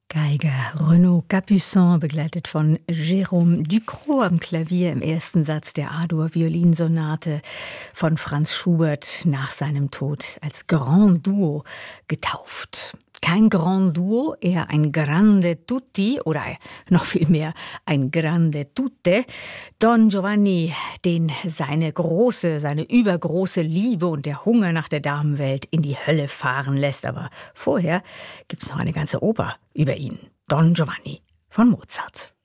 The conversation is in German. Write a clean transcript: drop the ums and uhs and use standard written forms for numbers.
Geiger Renaud Capuçon, begleitet von Jérôme Ducrot am Klavier im ersten Satz der A-Dur-Violinsonate von Franz Schubert nach seinem Tod als Grand Duo getauft. Kein Grand Duo, eher ein Grande Tutti oder noch viel mehr ein Grande Tutte. Don Giovanni, den seine übergroße Liebe und der Hunger nach der Damenwelt in die Hölle fahren lässt. Aber vorher gibt's noch eine ganze Oper über ihn. Don Giovanni von Mozart.